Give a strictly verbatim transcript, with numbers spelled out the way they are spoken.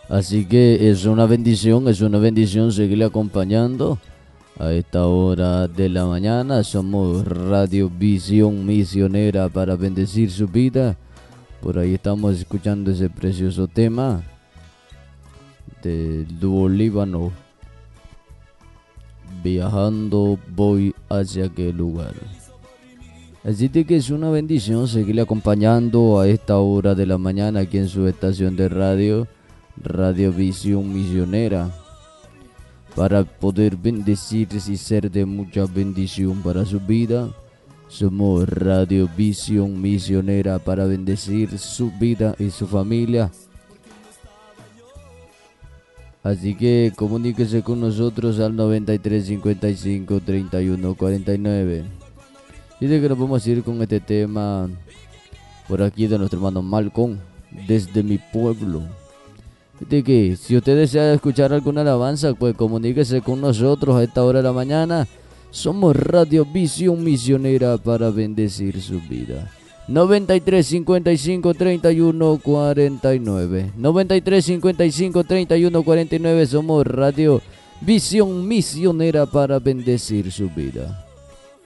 Así que es una bendición, es una bendición seguirle acompañando a esta hora de la mañana. Somos Radio Visión Misionera para bendecir su vida. Por ahí estamos escuchando ese precioso tema del dúo Líbano. Viajando voy hacia aquel lugar. Así que es una bendición seguirle acompañando a esta hora de la mañana aquí en su estación de radio, Radio Visión Misionera, para poder bendecirse y ser de mucha bendición para su vida. Somos Radio Visión Misionera para bendecir su vida y su familia. Así que comuníquese con nosotros al noventa y tres cincuenta y cinco treinta y uno cuarenta y nueve. Y de que nos vamos a ir con este tema por aquí de nuestro hermano Malcolm, desde mi pueblo. De que si usted desea escuchar alguna alabanza, pues comuníquese con nosotros a esta hora de la mañana. Somos Radio Visión Misionera para bendecir su vida. noventa y tres cincuenta y cinco treinta y uno cuarenta y nueve. noventa y tres cincuenta y cinco treinta y uno cuarenta y nueve. Somos Radio Visión Misionera para bendecir su vida.